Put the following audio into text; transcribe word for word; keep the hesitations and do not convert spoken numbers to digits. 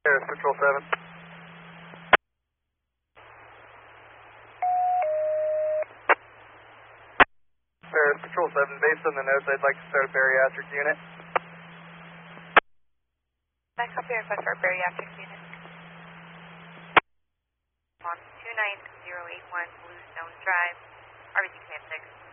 Paris Patrol seven. Paris Patrol seven, based on the notes, I'd like to start a bariatric unit. I copy request for a bariatric unit. On two nine zero eight one Bluestone Drive, R B C Command six.